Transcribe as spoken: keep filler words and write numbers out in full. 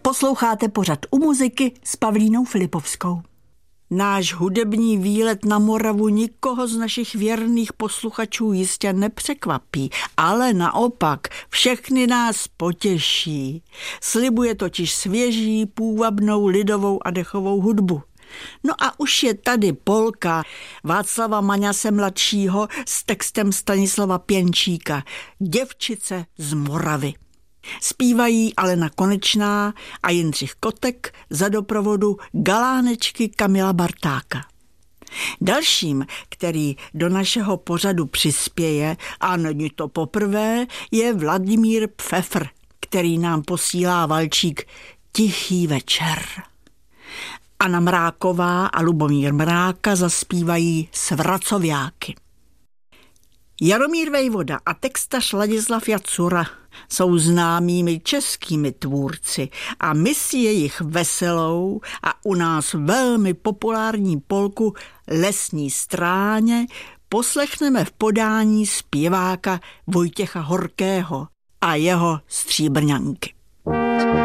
Posloucháte pořad U muziky s Pavlínou Filipovskou. Náš hudební výlet na Moravu nikoho z našich věrných posluchačů jistě nepřekvapí, ale naopak všechny nás potěší. Slibuje totiž svěží, půvabnou lidovou a dechovou hudbu. No a už je tady polka Václava Maňase mladšího s textem Stanislava Pěnčíka Děvčice z Moravy. Zpívají Alena Konečná a Jindřich Kotek za doprovodu galánečky Kamila Bartáka. Dalším, který do našeho pořadu přispěje, a není to poprvé, je Vladimír Pfeffer, který nám posílá valčík Tichý večer. Anna Mráková a Lubomír Mráka zaspívají Svracoviáky. Jaromír Vejvoda a textař Ladislav Jacura jsou známými českými tvůrci a my si jejich veselou a u nás velmi populární polku Lesní stráně poslechneme v podání zpěváka Vojtěcha Horkého a jeho Stříbrňanky.